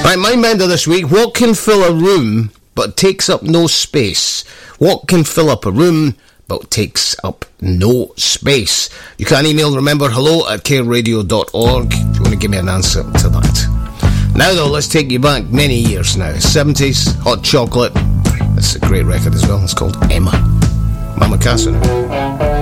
Right, Mind Bender this week. What can fill a room but takes up no space? What can fill up a room but takes up no space? You can email, remember, hello@careradio.org if you want to give me an answer to that. Now though, let's take you back many years now. 70s, Hot Chocolate. It's a great record as well. It's called Emma. Mama Casa now.